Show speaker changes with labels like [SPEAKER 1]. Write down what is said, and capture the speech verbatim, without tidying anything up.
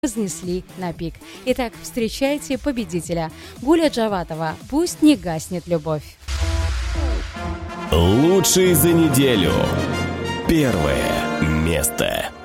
[SPEAKER 1] вознесли на пик. Итак, встречайте победителя. Гуля Джаватова. «Пусть не гаснет любовь».
[SPEAKER 2] Лучший за неделю. Первое место.